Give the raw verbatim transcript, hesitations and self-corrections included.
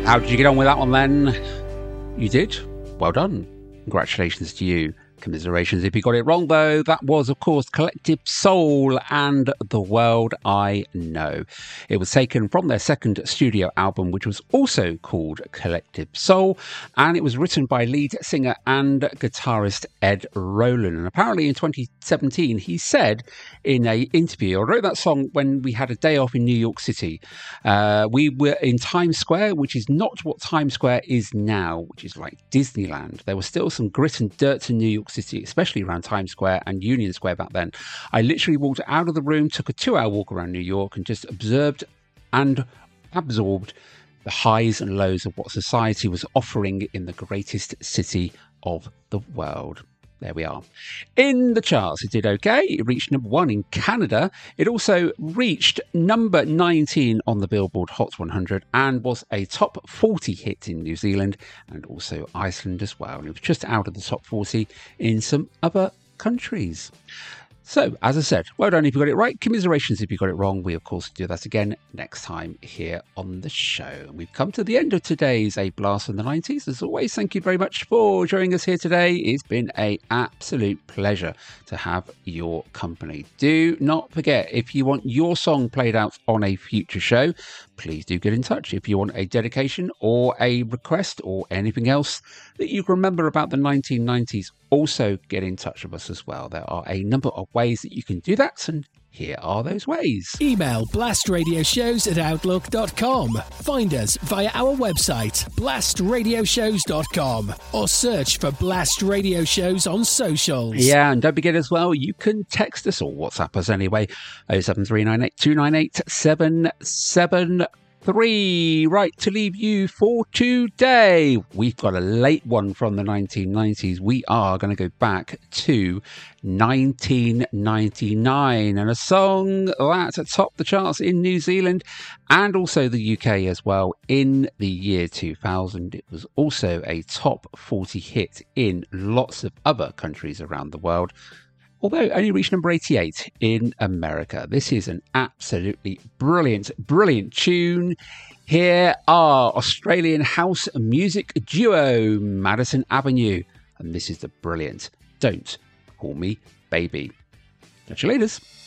How did you get on with that one then? You did? Well done. Congratulations to you. Commiserations if you got it wrong, though. That was, of course, Collective Soul and The World I Know. It was taken from their second studio album, which was also called Collective Soul, and it was written by lead singer and guitarist Ed Roland. And apparently in twenty seventeen, he said in an interview, I wrote that song when we had a day off in New York City. Uh, we were in Times Square, which is not what Times Square is now, which is like Disneyland. There was still some grit and dirt to New York City, especially around Times Square and Union Square back then. I literally walked out of the room, took a two-hour walk around New York and just observed and absorbed the highs and lows of what society was offering in the greatest city of the world. There we are. In the charts, it did okay. It reached number one in Canada. It also reached number nineteen on the Billboard Hot one hundred and was a top forty hit in New Zealand and also Iceland as well. And it was just out of the top forty in some other countries. So, as I said, well done if you got it right. Commiserations if you got it wrong. We, of course, do that again next time here on the show. And we've come to the end of today's A Blast from the nineties. As always, thank you very much for joining us here today. It's been an absolute pleasure to have your company. Do not forget, if you want your song played out on a future show, please do get in touch. If you want a dedication or a request or anything else that you can remember about the nineteen nineties, also get in touch with us as well. There are a number of ways that you can do that, and here are those ways. Email blastradioshows at outlook dot com. Find us via our website, blast radio shows dot com, or search for Blast Radio Shows on socials. Yeah, and don't forget as well, you can text us or WhatsApp us anyway, oh seven three nine eight two nine eight seven seven three. Right, to leave you for today, we've got a late one from the nineteen nineties. We are going to go back to nineteen ninety-nine and a song that topped the charts in New Zealand and also the U K as well in the year two thousand. It was also a top forty hit in lots of other countries around the world, although it only reached number eighty-eight in America. This is an absolutely brilliant, brilliant tune. Here are Australian house music duo Madison Avenue, and this is the brilliant Don't Call Me Baby. Catch you later.